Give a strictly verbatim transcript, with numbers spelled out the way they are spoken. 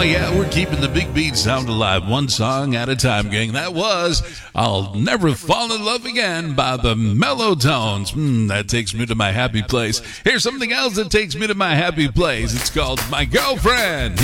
yeah, we're keeping the big beat sound alive, one song at a time, gang. That was I'll Never Fall in Love Again by the Mellow Tones. Mm, that takes me to my happy place. Here's something else that takes me to my happy place. It's called My Girlfriend.